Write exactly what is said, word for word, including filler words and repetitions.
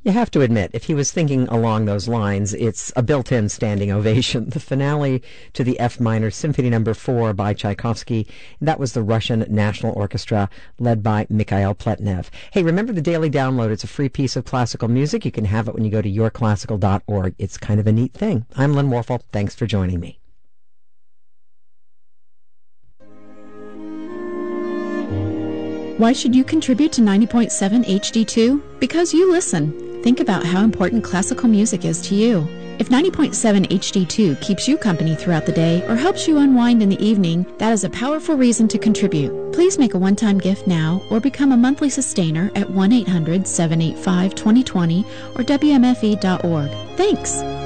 You have to admit, if he was thinking along those lines, it's a built-in standing ovation. The finale to the F minor Symphony Number four by Tchaikovsky, that was the Russian National Orchestra led by Mikhail Pletnev. Hey, remember the Daily Download? It's a free piece of classical music. You can have it when you go to your classical dot org. It's kind of a neat thing. I'm Lynn Warfel. Thanks for joining me. Why should you contribute to ninety point seven H D two? Because you listen. Think about how important classical music is to you. If ninety point seven H D two keeps you company throughout the day or helps you unwind in the evening, that is a powerful reason to contribute. Please make a one-time gift now or become a monthly sustainer at one eight hundred seven eight five two zero two zero or W M F E dot org. Thanks!